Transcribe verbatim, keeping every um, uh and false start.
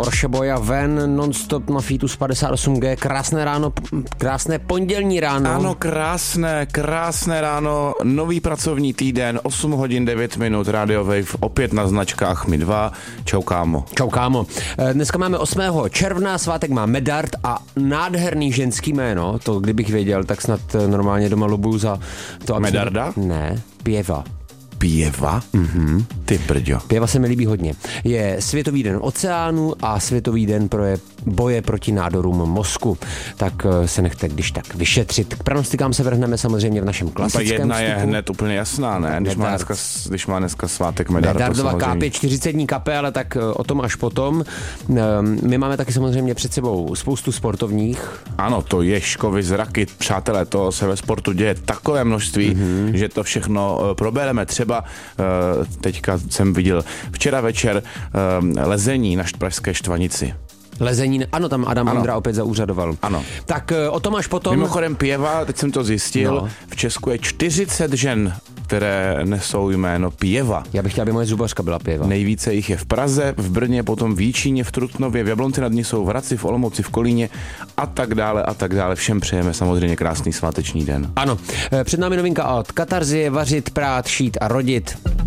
Porsche Boja ven, non-stop na Fitus padesát osm G, krásné ráno, krásné pondělní ráno. Ano, krásné, krásné ráno, nový pracovní týden, osm hodin devět minut, Radio Wave, opět na značkách my dva. Čau kámo. Čau kámo. Dneska máme osmého června, svátek má Medard a nádherný ženský jméno, to kdybych věděl, tak snad normálně doma lobuju za to. Medarda? Ne, Pěva. Pěva? Mhm. Ty brďo. Pěva se mi líbí hodně. Je Světový den oceánu a Světový den pro je boje proti nádorům mozku. Tak se nechte když tak vyšetřit. K pranostikám se vrhneme samozřejmě v našem klasickém Ta jedna vstupu. je hned úplně jasná, ne? Když má, dneska, když má dneska svátek Medard. Medardova K P čtyřicet dní kape, ale tak o tom až potom. My máme taky samozřejmě před sebou spoustu sportovních. Ano, to Ježkovi zraky, přátelé, to se ve sportu děje takové množství, mm-hmm. že to všechno probereme. Třeba teďka jsem viděl včera večer lezení na pražské Štvanici. Lezení, ano, tam Adam ano. Ondra opět zaúřadoval. Ano. Tak o tom až potom. Mimochodem Pěva, teď jsem to zjistil, no. V Česku je čtyřicet žen, které nesou jméno Pěva. Já bych chtěl, aby moje zubařka byla Pěva. Nejvíce jich je v Praze, v Brně, potom v Jíčíně, v Trutnově, v Jablonci nad Nisou, v Hradci, v Olomouci, v Kolíně a tak dále a tak dále. Všem přejeme samozřejmě krásný sváteční den. Ano, před námi novinka od Katarzie, vařit, prát, šít a rodit.